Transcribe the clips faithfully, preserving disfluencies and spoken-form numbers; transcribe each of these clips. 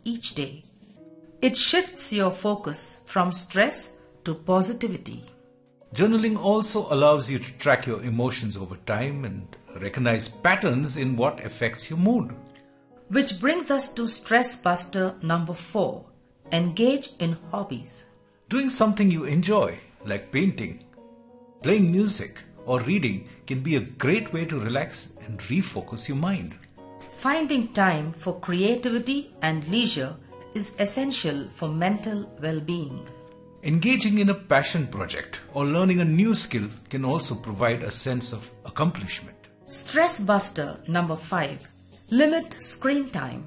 each day. It shifts your focus from stress to positivity. Journaling also allows you to track your emotions over time and recognize patterns in what affects your mood. Which brings us to stress buster number four. Engage in hobbies. Doing something you enjoy, like painting, playing music, or reading can be a great way to relax and refocus your mind. Finding time for creativity and leisure is essential for mental well-being. Engaging in a passion project or learning a new skill can also provide a sense of accomplishment. Stress buster number five. Limit screen time.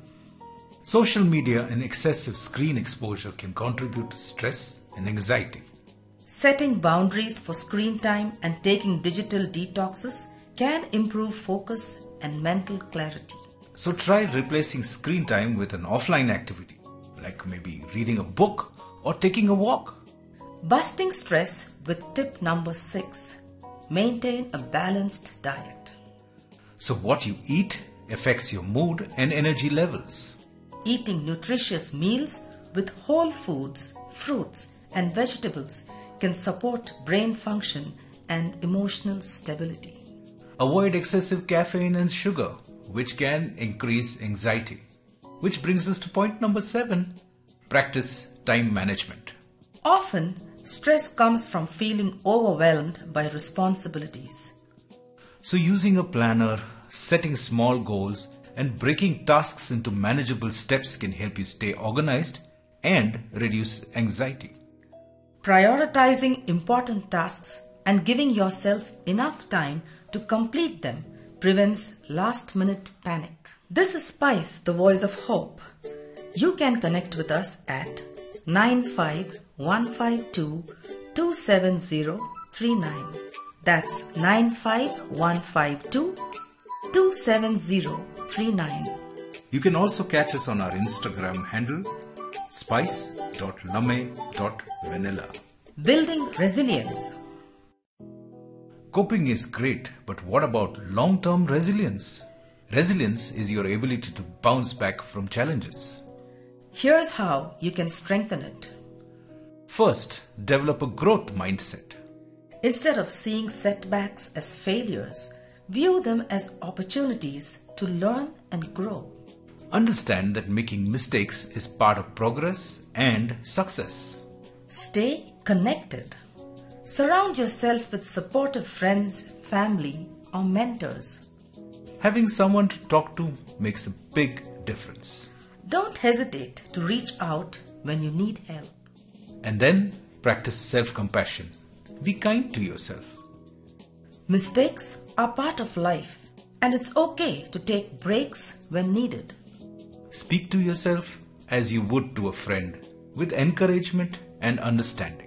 Social media and excessive screen exposure can contribute to stress and anxiety. Setting boundaries for screen time and taking digital detoxes can improve focus and mental clarity. So try replacing screen time with an offline activity, like maybe reading a book or taking a walk. Busting stress with tip number six. Maintain a balanced diet. So what you eat affects your mood and energy levels. Eating nutritious meals with whole foods, fruits, and vegetables can support brain function and emotional stability. Avoid excessive caffeine and sugar, which can increase anxiety. Which brings us to point number seven. Practice time management. Often, stress comes from feeling overwhelmed by responsibilities. So using a planner, setting small goals, and breaking tasks into manageable steps can help you stay organized and reduce anxiety. Prioritizing important tasks and giving yourself enough time to complete them prevents last-minute panic. This is Spice, the voice of hope. You can connect with us at nine five one five two two seven zero three nine. That's nine five one five two two seven zero three nine. You can also catch us on our Instagram handle spice dot lame dot vanilla. Building resilience. Coping is great, but what about long-term resilience? Resilience is your ability to bounce back from challenges. Here's how you can strengthen it. First, develop a growth mindset. Instead of seeing setbacks as failures, view them as opportunities to learn and grow. Understand that making mistakes is part of progress and success. Stay connected. Surround yourself with supportive friends, family, or mentors. Having someone to talk to makes a big difference. Don't hesitate to reach out when you need help. And then practice self-compassion. Be kind to yourself. Mistakes are part of life, and it's okay to take breaks when needed. Speak to yourself as you would to a friend, with encouragement and understanding.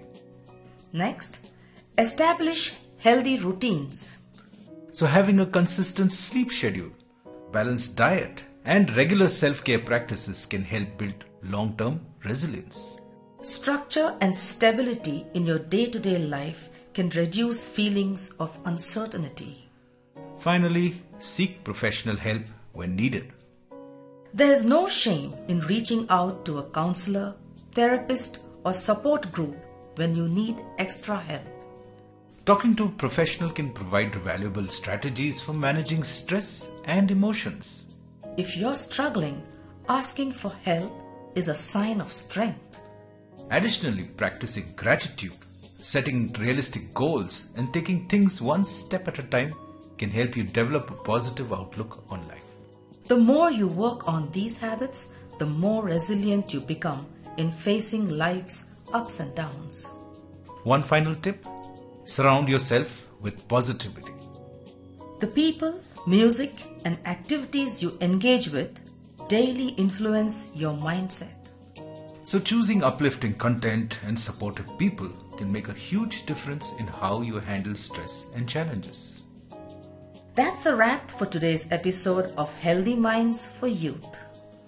Next, establish healthy routines. So having a consistent sleep schedule, balanced diet, and regular self-care practices can help build long-term resilience. Structure and stability in your day-to-day life can reduce feelings of uncertainty. Finally, seek professional help when needed. There is no shame in reaching out to a counselor, therapist, or support group when you need extra help. Talking to a professional can provide valuable strategies for managing stress and emotions. If you're struggling, asking for help is a sign of strength. Additionally, practicing gratitude, setting realistic goals, and taking things one step at a time can help you develop a positive outlook on life. The more you work on these habits, the more resilient you become in facing life's ups and downs. One final tip: surround yourself with positivity. The people, music, and activities you engage with daily influence your mindset. So choosing uplifting content and supportive people can make a huge difference in how you handle stress and challenges. That's a wrap for today's episode of Healthy Minds for Youth.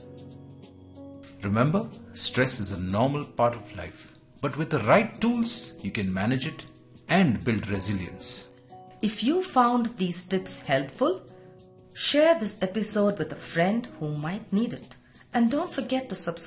Remember, stress is a normal part of life, but with the right tools, you can manage it and build resilience. If you found these tips helpful, share this episode with a friend who might need it. And don't forget to subscribe